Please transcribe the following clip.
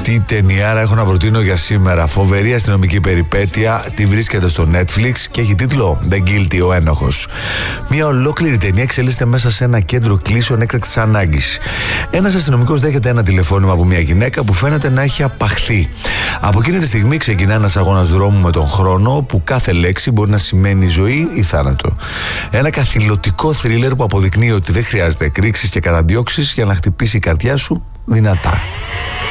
Τι ταινιάρα έχω να προτείνω για σήμερα. Φοβερή αστυνομική περιπέτεια. Τη βρίσκεται στο Netflix και έχει τίτλο The Guilty, ο ένοχος. Μια ολόκληρη ταινία εξελίσσεται μέσα σε ένα κέντρο κλήσεων έκτακτης ανάγκης. Ένας αστυνομικός δέχεται ένα τηλεφώνημα από μια γυναίκα που φαίνεται να έχει απαχθεί. Από εκείνη τη στιγμή ξεκινά ένας αγώνας δρόμου με τον χρόνο, που κάθε λέξη μπορεί να σημαίνει ζωή ή θάνατο. Ένα καθηλωτικό θρίλερ που αποδεικνύει ότι δεν χρειάζεται εκρήξεις και καταδιώξεις για να χτυπήσει η καρδιά σου δυνατά.